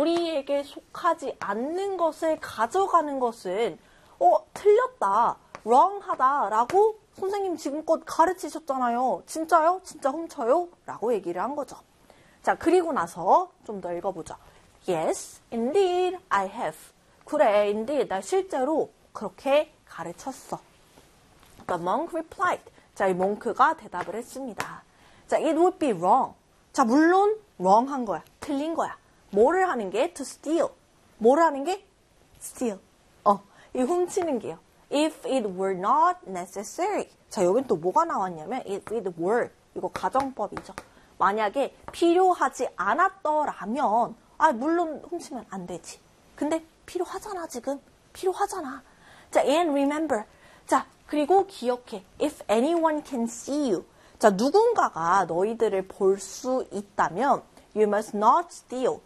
우리에게 속하지 않는 것을 가져가는 것은 틀렸다, wrong하다 라고 선생님 지금껏 가르치셨잖아요. 진짜요? 진짜 훔쳐요? 라고 얘기를 한 거죠. 자, 그리고 나서 좀 더 읽어보죠. Yes, indeed, I have. 그래, indeed, 나 실제로 그렇게 가르쳤어. The monk replied. 자, 이 몽크가 대답을 했습니다. 자, it would be wrong. 자, 물론 wrong한 거야. 틀린 거야. 뭐를 하는 게? To steal. 뭐를 하는 게? Steal. 이 훔치는 게요. If it were not necessary. 자, 여긴 또 뭐가 나왔냐면 if it were. 이거 가정법이죠. 만약에 필요하지 않았더라면 물론 훔치면 안 되지. 근데 필요하잖아, 지금. 필요하잖아. 자, and remember. 자, 그리고 기억해. If anyone can see you. 자, 누군가가 너희들을 볼 수 있다면 you must not steal.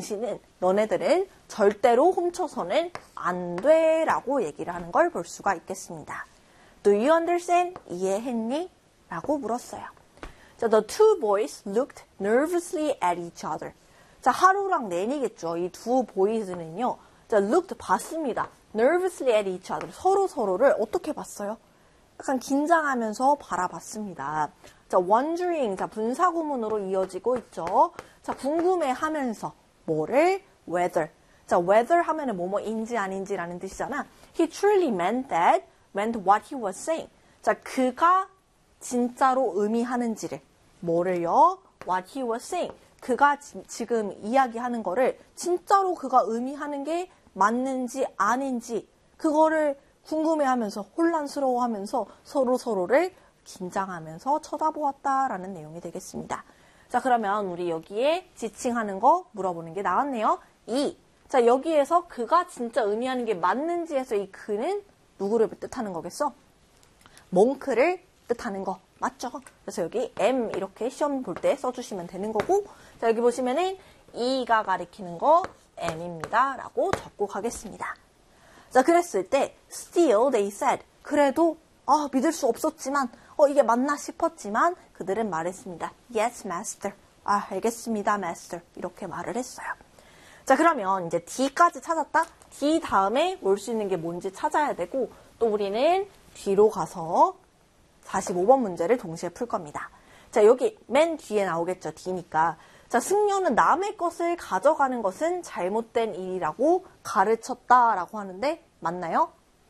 너네들은 절대로 훔쳐서는 안 돼 라고 얘기를 하는 걸 볼 수가 있겠습니다. Do you understand? 이해했니? 라고 물었어요. 자, the two boys looked nervously at each other. 자, 하루랑 낸이겠죠. 이 두 보이즈는요. 자, looked 봤습니다. nervously at each other. 서로를 어떻게 봤어요? 약간 긴장하면서 바라봤습니다. 자, wondering. 자, 분사구문으로 이어지고 있죠. 자, 궁금해하면서 뭐를? whether. 자, whether 하면은 뭐뭐인지 아닌지라는 뜻이잖아. He truly meant what he was saying. 자, 그가 진짜로 의미하는지를. 뭐를요? What he was saying. 그가 지금 이야기하는 거를 진짜로 그가 의미하는 게 맞는지 아닌지 그거를 궁금해하면서 혼란스러워하면서 서로를 긴장하면서 쳐다보았다라는 내용이 되겠습니다. 자, 그러면 우리 여기에 지칭하는 거 물어보는 게 나왔네요. 자, 여기에서 그가 진짜 의미하는 게 맞는지 해서 이 그는 누구를 뜻하는 거겠어? 몽크를 뜻하는 거 맞죠? 그래서 여기 M 이렇게 시험 볼 때 써주시면 되는 거고, 자, 여기 보시면은 E가 가리키는 거 M입니다 라고 적고 가겠습니다. 자, 그랬을 때 still they said. 그래도 믿을 수 없었지만 이게 맞나 싶었지만 그들은 말했습니다. Yes, master. 알겠습니다, master. 이렇게 말을 했어요. 자, 그러면 이제 D까지 찾았다. D 다음에 올 수 있는 게 뭔지 찾아야 되고, 또 우리는 뒤로 가서 45번 문제를 동시에 풀 겁니다. 자, 여기 맨 뒤에 나오겠죠. D니까. 자, 승려는 남의 것을 가져가는 것은 잘못된 일이라고 가르쳤다라고 하는데 맞나요?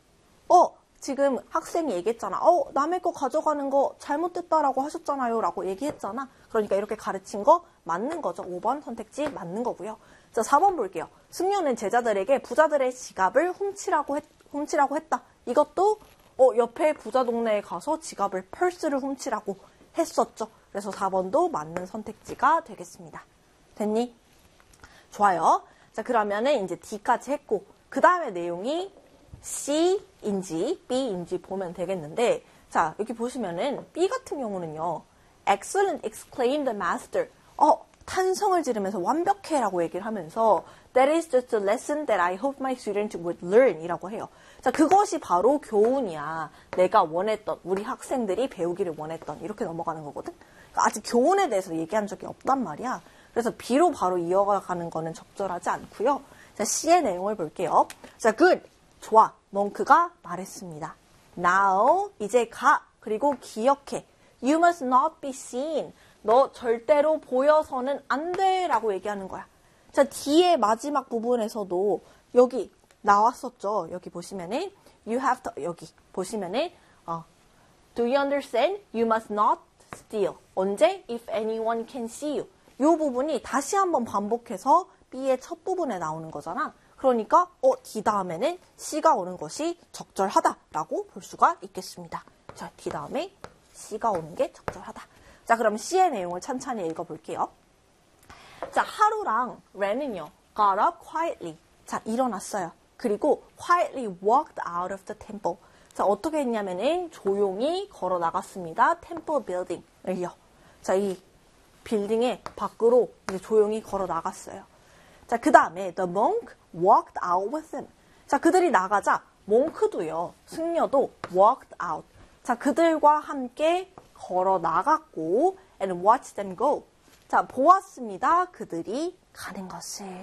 지금 학생이 얘기했잖아. 남의 거 가져가는 거 잘못됐다라고 하셨잖아요. 라고 얘기했잖아. 그러니까 이렇게 가르친 거 맞는 거죠. 5번 선택지 맞는 거고요. 자, 4번 볼게요. 승려는 제자들에게 부자들의 지갑을 훔치라고 했다. 이것도 옆에 부자 동네에 가서 지갑을 펄스를 훔치라고 했었죠. 그래서 4번도 맞는 선택지가 되겠습니다. 됐니? 좋아요. 자, 그러면은 이제 D까지 했고, 그 다음에 내용이 C인지 B인지 보면 되겠는데, 자, 여기 보시면은 B 같은 경우는요, excellent, exclaimed the master. 탄성을 지르면서 완벽해라고 얘기를 하면서 that is just a lesson that I hope my students would learn 이라고 해요. 자, 그것이 바로 교훈이야. 내가 원했던, 우리 학생들이 배우기를 원했던 이렇게 넘어가는 거거든. 그러니까 아직 교훈에 대해서 얘기한 적이 없단 말이야. 그래서 B로 바로 이어가는 거는 적절하지 않고요. 자, C의 내용을 볼게요. 자, good. 좋아. 몽크가 말했습니다. Now, 이제 가. 그리고 기억해. You must not be seen. 너 절대로 보여서는 안 돼. 라고 얘기하는 거야. 자, D의 마지막 부분에서도 여기 나왔었죠. 여기 보시면은 you have to, 여기 보시면은 do you understand? You must not steal. 언제? If anyone can see you. 이 부분이 다시 한번 반복해서 B의 첫 부분에 나오는 거잖아. 그러니까 D 다음에는 C가 오는 것이 적절하다라고 볼 수가 있겠습니다. 자, D 다음에 C가 오는 게 적절하다. 자, 그럼 C의 내용을 찬찬히 읽어볼게요. 자, 하루랑 렌은요, got up quietly. 자, 일어났어요. 그리고 quietly walked out of the temple. 자, 어떻게 했냐면은 조용히 걸어 나갔습니다. temple building을요. 자, 이 빌딩의 밖으로 이제 조용히 걸어 나갔어요. 자, 그 다음에 the monk walked out with him. 자, 그들이 나가자 몽크도요, 승려도 walked out. 자, 그들과 함께 걸어 나갔고 and watched them go. 자, 보았습니다. 그들이 가는 것을.